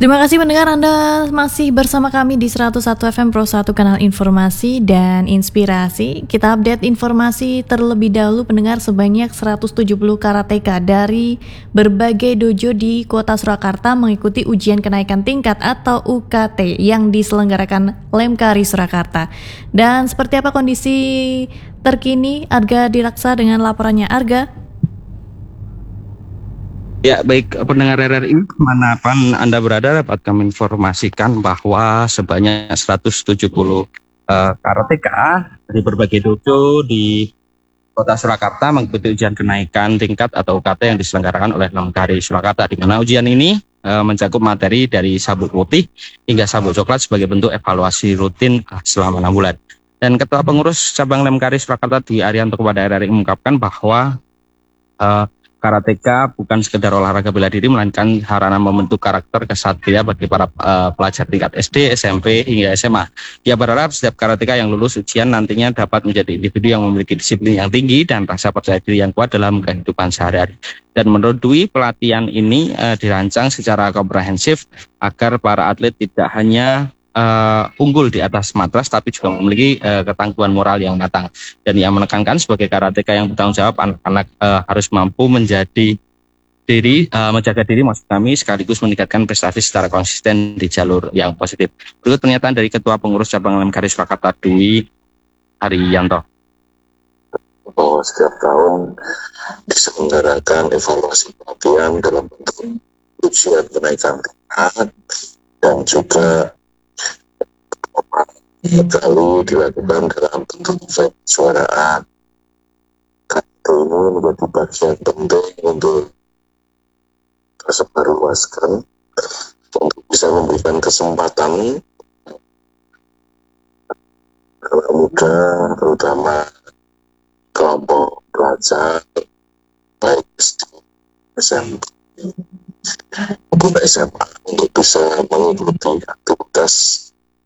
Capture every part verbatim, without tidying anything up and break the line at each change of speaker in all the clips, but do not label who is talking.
Terima kasih pendengar, Anda masih bersama kami di seratus satu F M Pro satu, kanal informasi dan inspirasi. Kita update informasi terlebih dahulu pendengar, sebanyak seratus tujuh puluh karateka dari berbagai dojo di Kota Surakarta mengikuti ujian kenaikan tingkat atau U K T yang diselenggarakan Lemkari Surakarta. Dan seperti apa kondisi terkini, Arga Diraksa dengan laporannya. Arga.
Ya, baik pendengar R R I, manapun Anda berada, dapat kami informasikan bahwa sebanyak seratus tujuh puluh uh, karateka dari berbagai dojo di Kota Surakarta mengikuti ujian kenaikan tingkat atau U K T yang diselenggarakan oleh Lemkari Surakarta, di mana ujian ini uh, mencakup materi dari sabuk putih hingga sabuk coklat sebagai bentuk evaluasi rutin selama enam bulan. Dan Ketua Pengurus Cabang Lemkari Surakarta Dwi Arianto kepada R R I mengungkapkan bahwa uh, karateka bukan sekedar olahraga bela diri, melainkan sarana membentuk karakter kesatria bagi para uh, pelajar tingkat S D, S M P, hingga S M A. Dia berharap setiap karateka yang lulus ujian nantinya dapat menjadi individu yang memiliki disiplin yang tinggi dan rasa percaya diri yang kuat dalam kehidupan sehari-hari. Dan menurut Dwi, pelatihan ini uh, dirancang secara komprehensif agar para atlet tidak hanya Uh, unggul di atas matras, tapi juga memiliki uh, ketangguhan moral yang matang. Dan ia menekankan sebagai karateka yang bertanggung jawab, anak-anak uh, harus mampu menjadi diri, uh, menjaga diri maksud kami, sekaligus meningkatkan prestasi secara konsisten di jalur yang positif. Berikut pernyataan dari Ketua Pengurus Cabang Lemkari Surakarta Dwi Arianto.
Bahwa setiap tahun diselenggarakan evaluasi pelatihan dalam bentuk ujian kenaikan tingkat dan juga lalu dilakukan dalam bentuk event kejuaraan. Itu ini menjadi bagian penting untuk tersebarluaskan, untuk bisa memberikan kesempatan anak muda, terutama kelompok pelajar baik S D, S M P maupun S M A untuk bisa mengikuti aktivitas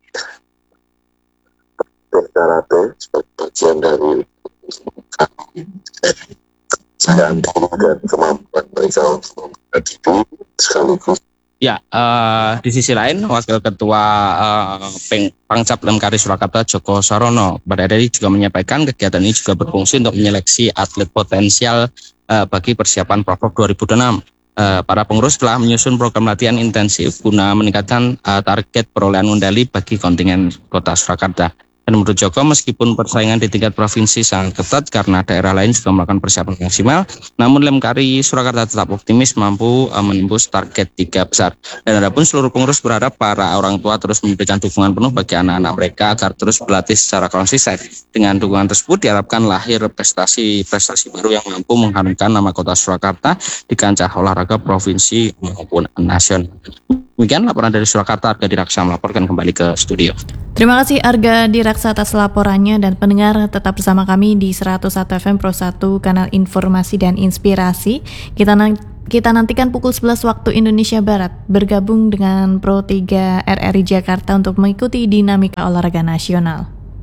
karate sebagai bagian dari kepercayaan diri dan kemampuan mereka untuk memperbaiki sekaligus.
Ya, uh, di sisi lain, Wakil Ketua uh, Pangcap Lemkari Surakarta Joko Sarono pada hari juga menyampaikan kegiatan ini juga berfungsi untuk menyeleksi atlet potensial uh, bagi persiapan Prapor dua ribu enam. Uh, para pengurus telah menyusun program latihan intensif guna meningkatkan uh, target perolehan medali bagi kontingen Kota Surakarta. Dan menurut Joko, meskipun persaingan di tingkat provinsi sangat ketat karena daerah lain juga melakukan persiapan maksimal, namun Lemkari Surakarta tetap optimis mampu uh, menembus target tiga besar. Dan adapun seluruh pengurus berharap para orang tua terus memberikan dukungan penuh bagi anak-anak mereka agar terus berlatih secara konsisten. Dengan dukungan tersebut diharapkan lahir prestasi-prestasi baru yang mampu mengharumkan nama Kota Surakarta di kancah olahraga provinsi maupun nasional. Demikian laporan dari Surakarta, Arga Diraksa melaporkan kembali ke studio.
Terima kasih Arga Diraksa atas laporannya, dan pendengar tetap bersama kami di seratus satu F M Pro satu, kanal informasi dan inspirasi. Kita na- kita nantikan pukul sebelas waktu Indonesia Barat bergabung dengan Pro tiga R R I Jakarta untuk mengikuti dinamika olahraga nasional.